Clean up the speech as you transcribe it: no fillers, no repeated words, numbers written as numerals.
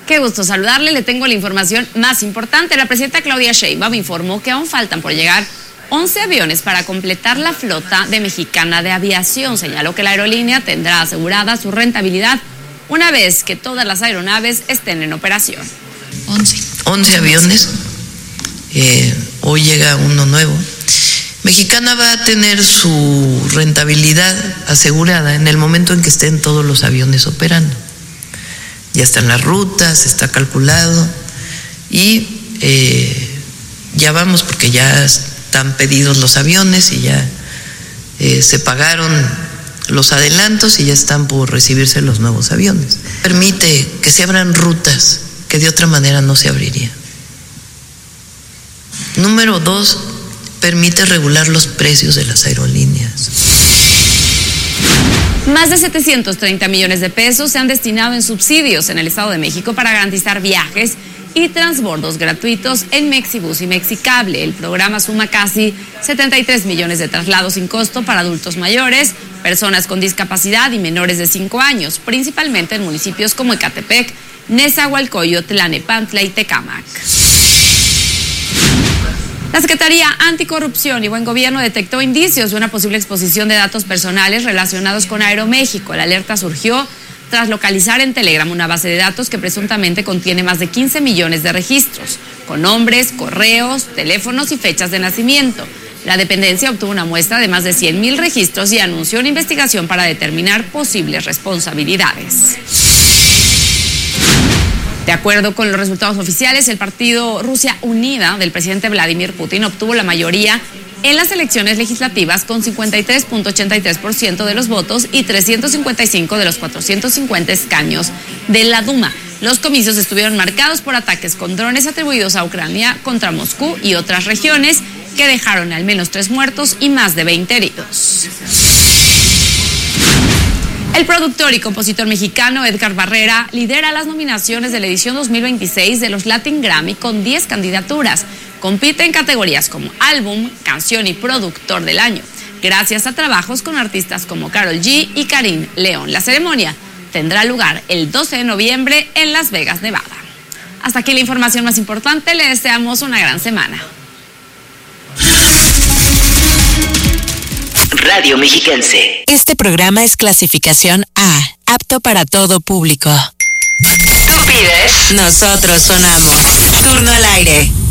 Qué gusto saludarle, le tengo la información más importante. La presidenta Claudia Sheinbaum informó que aún faltan por llegar 11 aviones para completar la flota de Mexicana de Aviación. Señaló que la aerolínea tendrá asegurada su rentabilidad una vez que todas las aeronaves estén en operación. 11 aviones, hoy llega uno nuevo. Mexicana va a tener su rentabilidad asegurada en el momento en que estén todos los aviones operando. Ya están las rutas, está calculado y ya vamos porque ya están pedidos los aviones y ya se pagaron los adelantos y ya están por recibirse los nuevos aviones. Permite que se abran rutas que de otra manera no se abrirían. Número 2, permite regular los precios de las aerolíneas. Más de 730 millones de pesos se han destinado en subsidios en el Estado de México para garantizar viajes y transbordos gratuitos en Mexibus y Mexicable. El programa suma casi 73 millones de traslados sin costo para adultos mayores, personas con discapacidad y menores de 5 años, principalmente en municipios como Ecatepec, Nezahualcóyotl, Tlalnepantla y Tecámac. La Secretaría Anticorrupción y Buen Gobierno detectó indicios de una posible exposición de datos personales relacionados con Aeroméxico. La alerta surgió tras localizar en Telegram una base de datos que presuntamente contiene más de 15 millones de registros, con nombres, correos, teléfonos y fechas de nacimiento. La dependencia obtuvo una muestra de más de 100,000 registros y anunció una investigación para determinar posibles responsabilidades. De acuerdo con los resultados oficiales, el partido Rusia Unida del presidente Vladimir Putin obtuvo la mayoría en las elecciones legislativas con 53.83% de los votos y 355 de los 450 escaños de la Duma. Los comicios estuvieron marcados por ataques con drones atribuidos a Ucrania contra Moscú y otras regiones que dejaron al menos 3 muertos y más de 20 heridos. El productor y compositor mexicano Edgar Barrera lidera las nominaciones de la edición 2026 de los Latin Grammy con 10 candidaturas. Compite en categorías como álbum, canción y productor del año, gracias a trabajos con artistas como Karol G y Karim León. La ceremonia tendrá lugar el 12 de noviembre en Las Vegas, Nevada. Hasta aquí la información más importante. Le deseamos una gran semana. Radio Mexiquense. Este programa es clasificación A, apto para todo público. Tú pides, nosotros sonamos. Turno al aire.